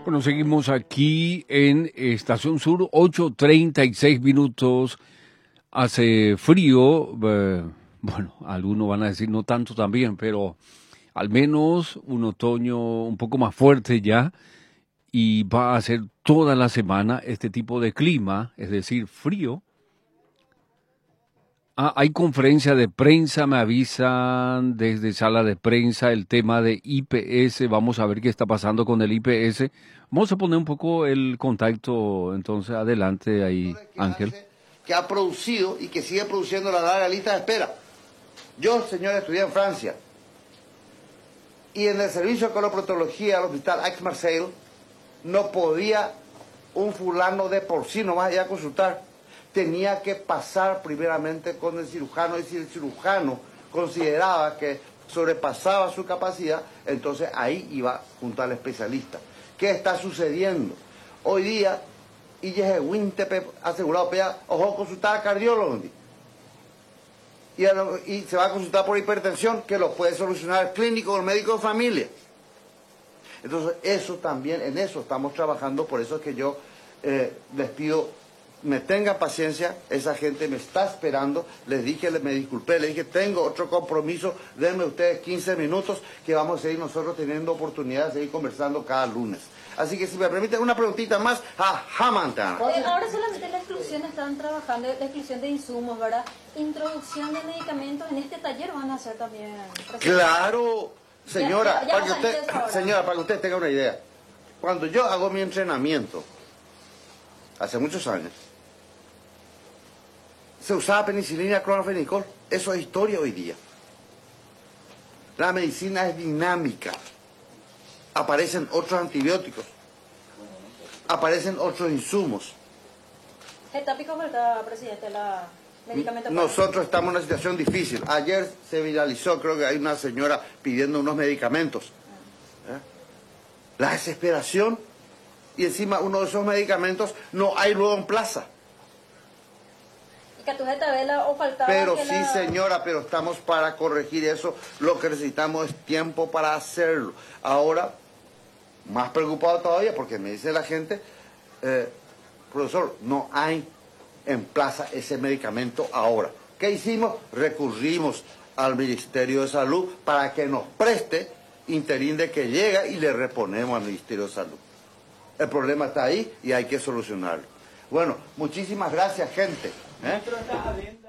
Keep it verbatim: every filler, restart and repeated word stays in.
Bueno, seguimos aquí en Estación Sur, ocho treinta y seis minutos. Hace frío, eh, bueno, algunos van a decir no tanto también, pero al menos un otoño un poco más fuerte ya y va a ser toda la semana este tipo de clima, es decir, frío. Ah, hay conferencia de prensa, me avisan desde sala de prensa el tema de I P S. Vamos a ver qué está pasando con el I P S. Vamos a poner un poco el contacto, entonces adelante ahí, que Ángel. hace, que ha producido y que sigue produciendo la larga lista de espera. Yo, señor, estudié en Francia y en el servicio de coloproctología del hospital Aix-Marseille no podía un fulano de por sí nomás ir a consultar. Tenía que pasar primeramente con el cirujano, y si el cirujano consideraba que sobrepasaba su capacidad, entonces ahí iba junto al especialista. ¿Qué está sucediendo? Hoy día, y ya Wintepe asegurado, pega, ojo, consultar a cardiólogo. Y, a lo, y se va a consultar por hipertensión, que lo puede solucionar el clínico o el médico de familia. Entonces, eso también, en eso estamos trabajando, por eso es que yo eh, les pido, me tengan paciencia, esa gente me está esperando, les dije, me disculpé, les dije, tengo otro compromiso, denme ustedes quince minutos, que vamos a seguir nosotros teniendo oportunidad de seguir conversando cada lunes. Así que si me permiten una preguntita más a Hamilton. Eh, ahora solamente la exclusión están trabajando, la exclusión de insumos, ¿verdad? Introducción de medicamentos en este taller van a hacer también. Claro, señora, ya, ya, ya para que usted, señora, para que usted tenga una idea. Cuando yo hago mi entrenamiento, hace muchos años, se usaba penicilina, clorfenicol. Eso es historia hoy día. La medicina es dinámica. Aparecen otros antibióticos, aparecen otros insumos. ¿Etápico, verdad, presidente, la medicamento? Nosotros estamos en una situación difícil. Ayer se viralizó, creo que hay una señora pidiendo unos medicamentos. ¿Eh? La desesperación, y encima uno de esos medicamentos no hay luego en plaza. O faltaba pero que sí, la... señora, pero estamos para corregir eso. Lo que necesitamos es tiempo para hacerlo. Ahora, más preocupado todavía, porque me dice la gente, eh, profesor, no hay en plaza ese medicamento ahora. ¿Qué hicimos? Recurrimos al Ministerio de Salud para que nos preste interín de que llega y le reponemos al Ministerio de Salud. El problema está ahí y hay que solucionarlo. Bueno, muchísimas gracias, gente. ¿Eh?